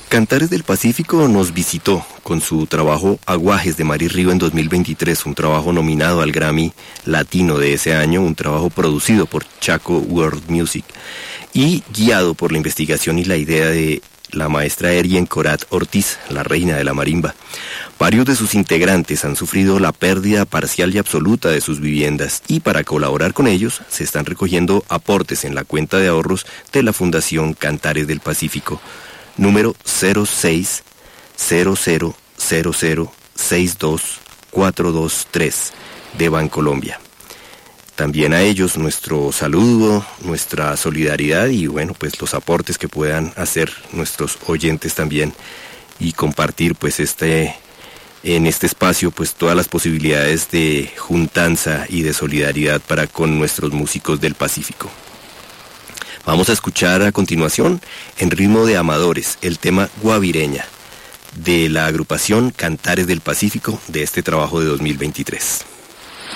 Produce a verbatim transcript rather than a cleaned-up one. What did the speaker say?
Cantares del Pacífico nos visitó con su trabajo Aguajes de Mari Río en dos mil veintitrés, un trabajo nominado al Grammy Latino de ese año, un trabajo producido por Chaco World Music y guiado por la investigación y la idea de la maestra Erien Corat Ortiz, la reina de la marimba. Varios de sus integrantes han sufrido la pérdida parcial y absoluta de sus viviendas y para colaborar con ellos se están recogiendo aportes en la cuenta de ahorros de la Fundación Cantares del Pacífico, número cero seis cero cero cero cero seis dos cuatro dos tres de Bancolombia. También a ellos nuestro saludo, nuestra solidaridad y bueno, pues los aportes que puedan hacer nuestros oyentes también y compartir pues este en este espacio pues todas las posibilidades de juntanza y de solidaridad para con nuestros músicos del Pacífico. Vamos a escuchar a continuación, en ritmo de amadores, el tema Guavireña, de la agrupación Cantares del Pacífico, de este trabajo de dos mil veintitrés.